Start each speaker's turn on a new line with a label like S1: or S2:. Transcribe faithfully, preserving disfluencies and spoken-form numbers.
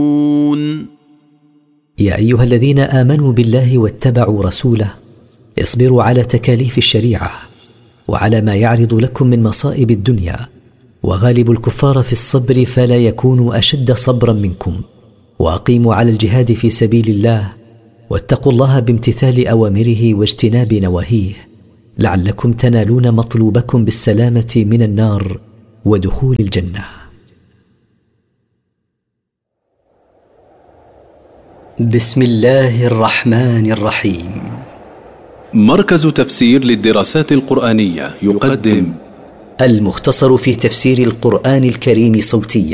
S1: يا أيها الذين آمنوا بالله واتبعوا رسوله اصبروا على تكاليف الشريعة وعلى ما يعرض لكم من مصائب الدنيا، وغالبوا الكفار في الصبر فلا يكونوا أشد صبرا منكم، وأقيموا على الجهاد في سبيل الله، واتقوا الله بامتثال أوامره واجتناب نواهيه لعلكم تنالون مطلوبكم بالسلامة من النار ودخول الجنة. بسم الله الرحمن الرحيم.
S2: مركز تفسير للدراسات القرآنية يقدم
S1: المختصر في تفسير القرآن الكريم صوتيا.